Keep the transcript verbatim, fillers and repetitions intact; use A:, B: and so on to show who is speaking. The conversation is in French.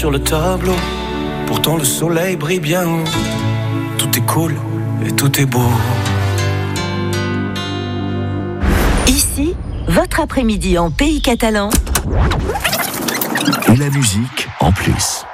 A: sur le tableau. Pourtant le soleil brille bien haut. Tout est cool et tout est beau.
B: Ici, votre après-midi en pays catalan.
C: Et la musique en plus.